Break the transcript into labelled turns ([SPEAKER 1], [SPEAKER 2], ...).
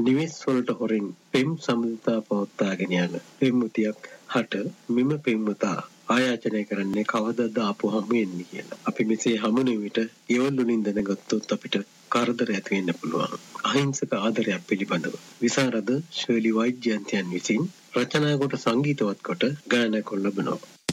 [SPEAKER 1] නිවෙස් වලට හොරෙන් පෙම් සම්බන්ධතා පවත්වාගෙන යන පෙම්වතියක් හට මෙම පෙම්වතා ආයාචනය කරන්නේ කවදද ආපු හමු වෙන්නේ කියලා. අපි මෙසේ හමුන විට ඊවලු නින්දන ගත්තොත් අපිට කරදර ඇති වෙන්න පුළුවන්. අහිංසක ආදරයක් පිළිබඳව විසරද ශර්ලි වෛජයන්තයන් විසින් රචනා කොට සංගීතවත් කොට ගායනා කරන ලබනවා.